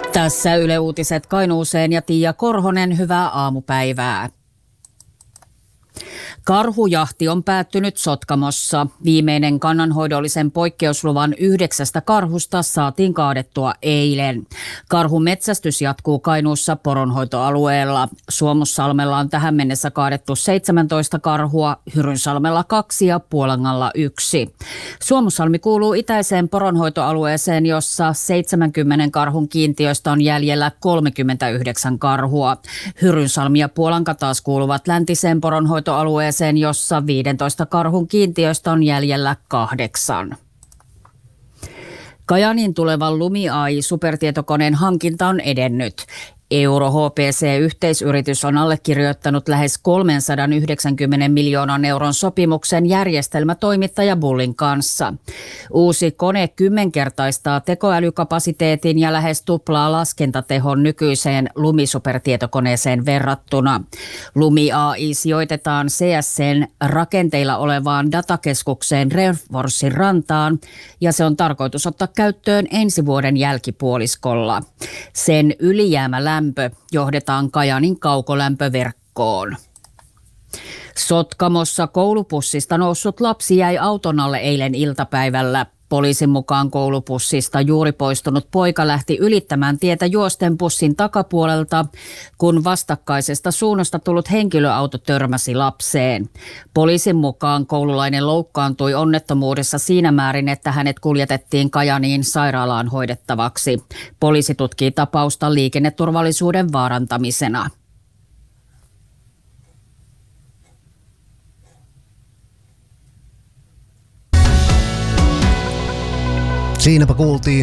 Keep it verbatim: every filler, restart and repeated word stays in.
Tässä Yle Uutiset Kainuuseen ja Tiia Korhonen, hyvää aamupäivää. Karhujahti on päättynyt Sotkamossa. Viimeinen kannanhoidollisen poikkeusluvan yhdeksästä karhusta saatiin kaadettua eilen. Karhun metsästys jatkuu Kainuussa poronhoitoalueella. Suomussalmella on tähän mennessä kaadettu seitsemäntoista karhua, Hyrynsalmella kaksi ja Puolangalla yksi. Suomussalmi kuuluu itäiseen poronhoitoalueeseen, jossa seitsemänkymmentä karhun kiintiöistä on jäljellä kolmekymmentäyhdeksän karhua. Hyrynsalmi ja Puolanka taas kuuluvat läntiseen poronhoitoalueeseen, jossa viisitoista karhun kiintiöistä on jäljellä kahdeksan. Kajaanin tulevan Lumi-A I-supertietokoneen hankinta on edennyt. Euro H P C-yhteisyritys on allekirjoittanut lähes kolmesataayhdeksänkymmentä miljoonan euron sopimuksen järjestelmätoimittaja Bullin kanssa. Uusi kone kymmenkertaistaa tekoälykapasiteetin ja lähes tuplaa laskentatehon nykyiseen Lumi-supertietokoneeseen verrattuna. Lumi-A I sijoitetaan C S C:n rakenteilla olevaan datakeskukseen Renforsin rantaan ja se on tarkoitus ottaa käyttöön ensi vuoden jälkipuoliskolla. Sen ylijäämä lämpö johdetaan Kajaanin kaukolämpöverkkoon. Sotkamossa koulupussista noussut lapsi jäi auton alle eilen iltapäivällä. Poliisin mukaan koulupussista juuri poistunut poika lähti ylittämään tietä juosten bussin takapuolelta, kun vastakkaisesta suunnasta tullut henkilöauto törmäsi lapseen. Poliisin mukaan koululainen loukkaantui onnettomuudessa siinä määrin, että hänet kuljetettiin Kajaaniin sairaalaan hoidettavaksi. Poliisi tutkii tapausta liikenneturvallisuuden vaarantamisena. Siinäpä kuultiin